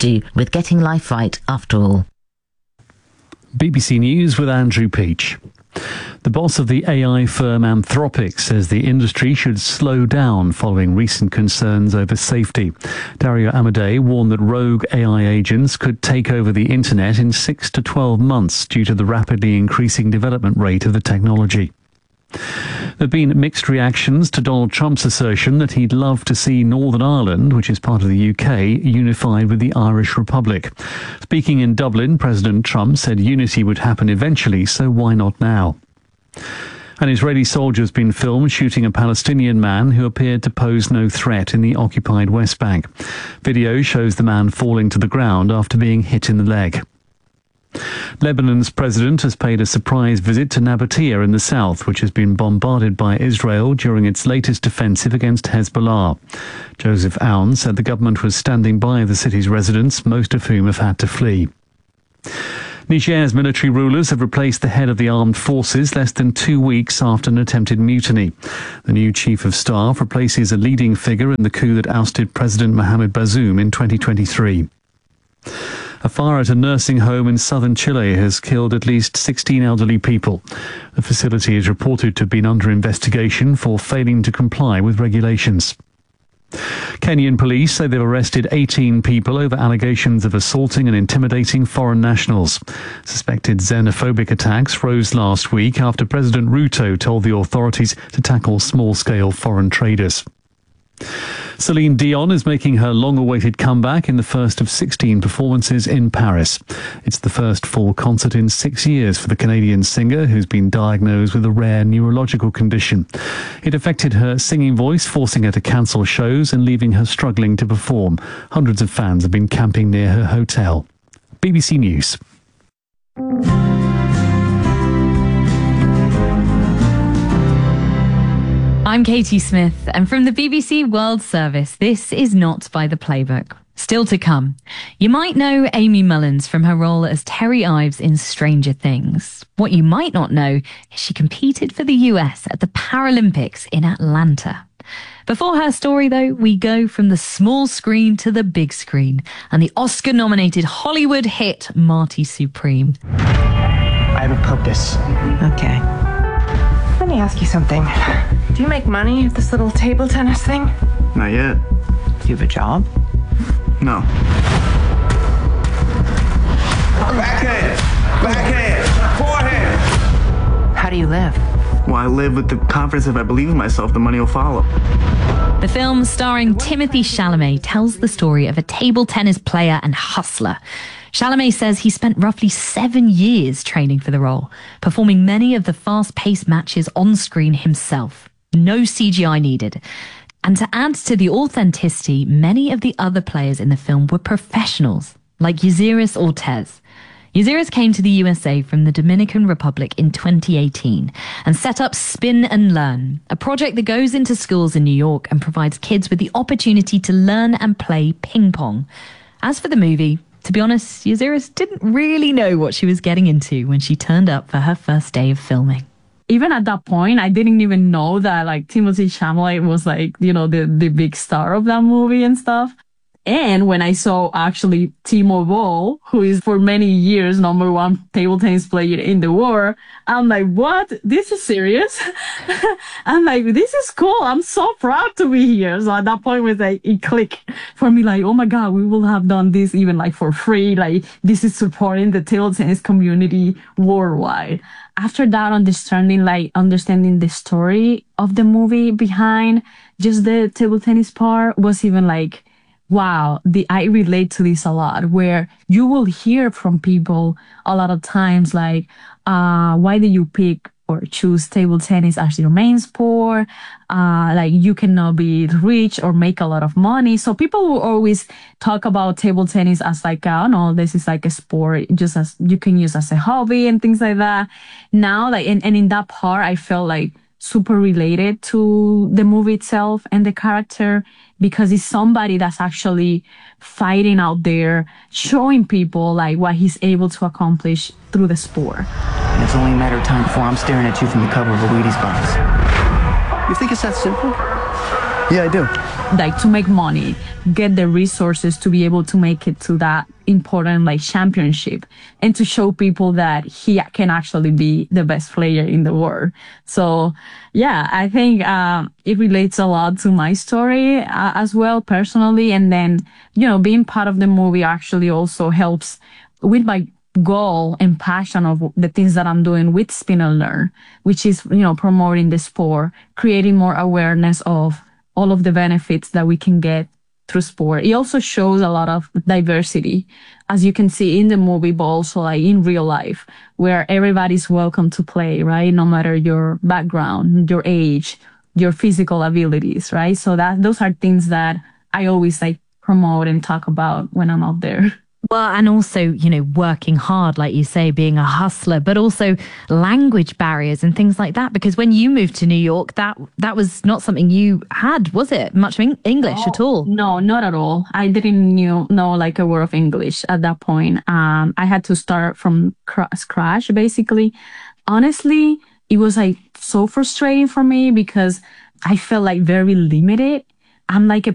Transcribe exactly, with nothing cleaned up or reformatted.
do with getting life right after all. B B C News with Andrew Peach. The boss of the A I firm Anthropic says the industry should slow down following recent concerns over safety. Dario Amodei warned that rogue A I agents could take over the internet in six to twelve months due to the rapidly increasing development rate of the technology. There have been mixed reactions to Donald Trump's assertion that he'd love to see Northern Ireland, which is part of the U K, unified with the Irish Republic. Speaking in Dublin, President Trump said unity would happen eventually, so why not now? An Israeli soldier has been filmed shooting a Palestinian man who appeared to pose no threat in the occupied West Bank. Video shows the man falling to the ground after being hit in the leg. Lebanon's president has paid a surprise visit to Nabatea in the south, which has been bombarded by Israel during its latest offensive against Hezbollah. Joseph Aoun said the government was standing by the city's residents, most of whom have had to flee. Niger's military rulers have replaced the head of the armed forces less than two weeks after an attempted mutiny. The new chief of staff replaces a leading figure in the coup that ousted President Mohamed Bazoum in twenty twenty-three. A fire at a nursing home in southern Chile has killed at least sixteen elderly people. The facility is reported to have been under investigation for failing to comply with regulations. Kenyan police say they've arrested eighteen people over allegations of assaulting and intimidating foreign nationals. Suspected xenophobic attacks rose last week after President Ruto told the authorities to tackle small-scale foreign traders. Celine Dion is making her long-awaited comeback in the first of sixteen performances in Paris. It's the first full concert in six years for the Canadian singer, who's been diagnosed with a rare neurological condition. It affected her singing voice, forcing her to cancel shows and leaving her struggling to perform. Hundreds of fans have been camping near her hotel. B B C News. I'm Katie Smith, and from the B B C World Service, this is Not by the Playbook. Still to come, you might know Amy Mullins from her role as Terry Ives in Stranger Things. What you might not know is she competed for the U S at the Paralympics in Atlanta. Before her story, though, we go from the small screen to the big screen and the Oscar-nominated Hollywood hit Marty Supreme. I have a purpose. Okay. Let me ask you something. Do you make money at this little table tennis thing? Not yet. Do you have a job? No. Backhand! Backhand! Forehand! How do you live? Well, I live with the confidence if I believe in myself, the money will follow. The film, starring Timothée Chalamet, tells the story of a table tennis player and hustler. Chalamet says he spent roughly seven years training for the role, performing many of the fast-paced matches on screen himself. No C G I needed. And to add to the authenticity, many of the other players in the film were professionals, like Yuziris Ortez. Yuziris came to the U S A from the Dominican Republic in twenty eighteen and set up Spin and Learn, a project that goes into schools in New York and provides kids with the opportunity to learn and play ping pong. As for the movie, to be honest, Yuziris didn't really know what she was getting into when she turned up for her first day of filming. Even at that point, I didn't even know that like Timothée Chalamet was like, you know, the, the big star of that movie and stuff. And when I saw actually Timo Boll, who is for many years number one table tennis player in the world, I'm like, what? This is serious? I'm like, this is cool. I'm so proud to be here. So at that point, it was like, it clicked for me, like, oh my God, we will have done this even like for free. Like, this is supporting the table tennis community worldwide. After that, understanding, like, understanding the story of the movie behind just the table tennis part was even like, wow, the, I relate to this a lot, where you will hear from people a lot of times like, uh, why did you pick or choose table tennis as your main sport? Uh, like you cannot be rich or make a lot of money. So people will always talk about table tennis as like, oh no, this is like a sport just as you can use as a hobby and things like that. Now, like, and, and in that part, I felt like super related to the movie itself and the character, because he's somebody that's actually fighting out there, showing people like what he's able to accomplish through the sport. And it's only a matter of time before I'm staring at you from the cover of a Wheaties box. You think it's that simple? Yeah, I do. like to make money, get the resources to be able to make it to that important like championship, and to show people that he can actually be the best player in the world. So yeah, I think um, it relates a lot to my story uh, as well personally. And then, you know, being part of the movie actually also helps with my goal and passion of the things that I'm doing with Spin and Learn, which is, you know, promoting the sport, creating more awareness of all of the benefits that we can get through sport. It also shows a lot of diversity, as you can see in the movie, but also like in real life, where everybody's welcome to play, right? No matter your background, your age, your physical abilities, right? So that those are things that I always like promote and talk about when I'm out there. Well, and also, you know, working hard, like you say, being a hustler, but also language barriers and things like that. Because when you moved to New York, that that was not something you had, was it? Much English oh, at all? No, not at all. I didn't knew, know like a word of English at that point. Um, I had to start from cr- scratch, basically. Honestly, it was like so frustrating for me because I felt like very limited. I'm like a